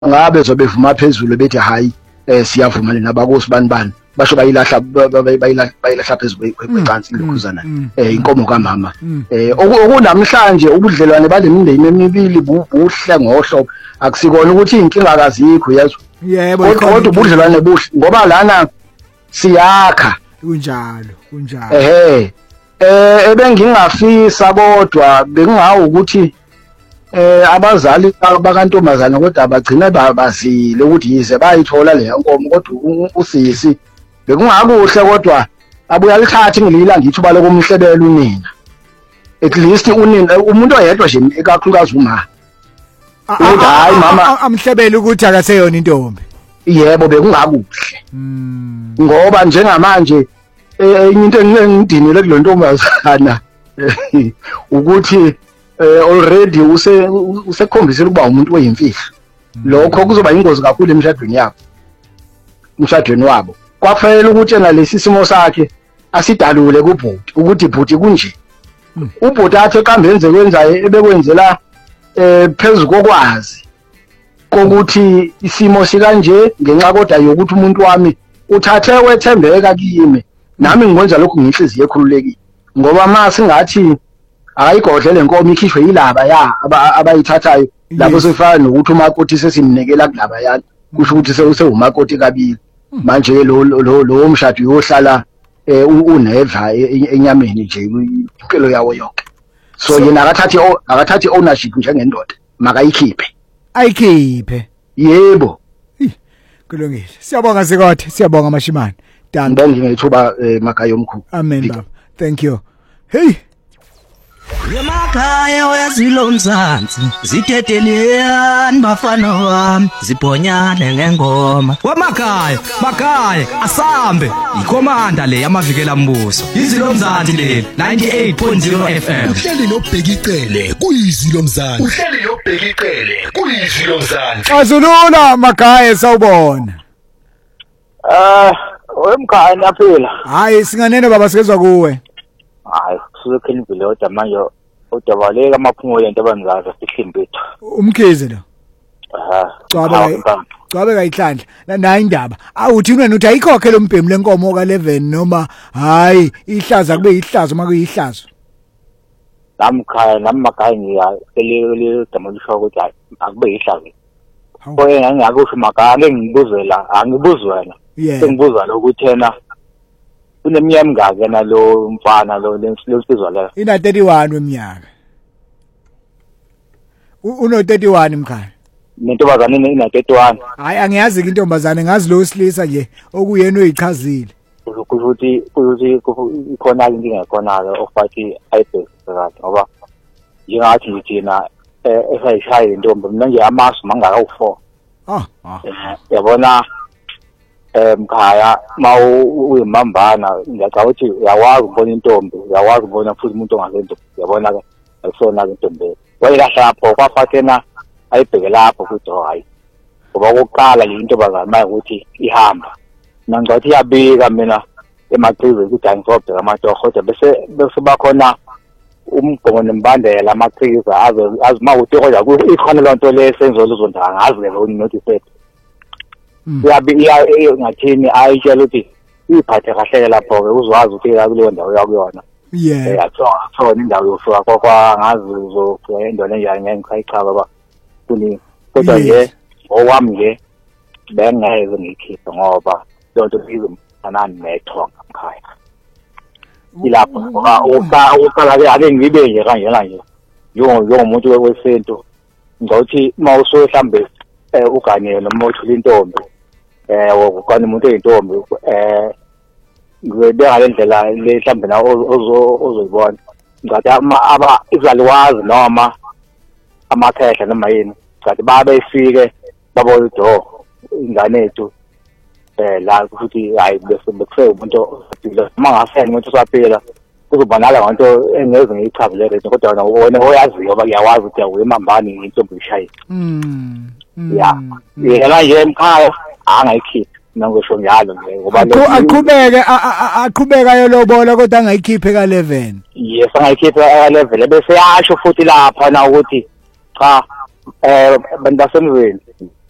ngabe zobevuma phezulu bethi hayi siyavuma lena bakosibani bani basho bayilahla phezulu kwecansi lokhuzana inkomo kamama okunamhlanje ubudlelwane balemindeni emibili buhle ngohlobo akusikona ukuthi inkinga akazikho yazo yebo kodwa ubudlelwane buhle ngoba lana siyakha kunjalo ebengingafisa kodwa bekungawu ukuthi abazali bakantombazana kodwa bagcina bazile ukuthi yize bayithola le nkomo kodwa usisi bekungakuhle kodwa abuya lithathe ngilila ngithi balo kumhlebela unina at least unina umuntu oyedwa nje ekakhulukazi uma hayi mama amhlebele ukuthi akaseyona intombi yebo bekungakuhle ngoba njengamanje enye into engidinile kulontombazana ukuthi already usekhombisile ukuba umuntu oyimfihlo lokho kuzoba ingozi kakhulu emshadweni wabo kwafanele ukuthi nalesi simo sakhe asidalule kubhuti ukuthi ibhuti kunje ubhuti athi ekambenze kwenzayo ebekwenzela phezulu kokwazi kokuthi isimo sikanje ngenxa kodwa yokuthi umuntu wami uthathe wethembeka kimi nami ngikwenza lokhu ngenhliziyo ekhululekile ngoba mase ngathi ayigodle lenkomo ikhishwe yilaba abayithathayo lapho sefana nokuthi umakoti sesimnekela kulaba yana kusho ukuthi sewumakoti kabili manje lo mshado uyohlala uneva enyameni nje impilo yawo yonke so yena akathathi ownership njengendoda makayikhiphe ayikhiphe yebo kulungile siyabonga Zikode siyabonga Mashimane ngibonga ngethuba Magayi omkhulu amen baba thank you hey Yemakhaya wezilomzansi zithetheliyani bafana wami zibhonyane ngengoma Makhaya asambe ikhomanda le yamavikela mbuso izilomzansi le 98.0 FM uhleli nobhekicele kuyizilomzansi Azulula Makhaya sawubona wemkhaya naphila hayi singanene baba sikezwa kuwe hayi kusuke impilo kodwa manje udabaleka amaphumulo into abangazi asihlembethu umkhize lo Cwabe kayihlandla nayi indaba awuthi wena uthi ayikhokhe lo mbhemu lenkomo ka 11 noma hayi ihlaza kube ihlazo makuyihlazo namkhaya namakhaya ngiyakele damolisho ukuthi akube ihlazo Koye ngiyakusho Makhaya ngibuzela angibuzwela sengibuza lokuthi yena uneminyaka mingaki na lo mfana lo lesizwa la ina 31 weminyaka uno 31 Mkhaya nentombazane ina 31 hayi angiyazi intombazane ngazi lo silisa nje okuyena oyichazile ukuthi ikhona inkinga khona ofathi ayibhekisa ngoba njengathi ngithina esayishaya intombi mina nje amasu mangaka u4 yabona Mkhaya uyimambana ngiyacabanga ukuthi uyawazi ukubona intombi uyawazi ukubona futhi umuntu ongalento uyabona ke ayisona ke intombi wayilahla lapho kwafathena ayibheke lapho ukuthi hayi ngoba kokuqala le intombazana manje ukuthi ihamba nangathi iyabika mina emaqize ukuthi angizobheka amatoho kodwa bese bakhona umgomo nembandela amaqiza azima ukuthi kodwa ikhona lonto lesenzo lozondanga ngazi ke notice yabi ngathini ayitshela ukuthi iphathe kahle lapho ke uzwazi ukuthi kuleyo ndawo yakuyona yathona indawo yofika kokwa ngazi uzofika endona enjani ngichayichaba baba kuni kodwa nje owami nje bengeke ngikhiphe ngoba lonto izomfanani nethonga Mkhaya ilapho ngoba uqala ke ake ngibe nje kanje njengomuntu wesintu ngokuthi mawuso mhlambe uganyela noma uthula intombi ukani umuntu eyintombi ngibeka lendlela le mhlambe na ozoyibona ngathi izalwazi noma amakhehla noma yini ngathi babe ifike babona ido ingane ethu la ukuthi hayi bese umuntu ophila mangafeni umuntu usaphila kuzobonakala ngento engeze ngiyichabulele kodwa wona oyaziyo bakuyawazi ukuthi awuyimambani intombi ishaye yena nje Mkhaya angayikhiphi nangisho njalo nje ngoba aqhubeka yolobola kodwa angayikhiphe ka 11 yes angayikhiphe ka 11 bese yasho futhi lapha na ukuthi cha bantu basemzini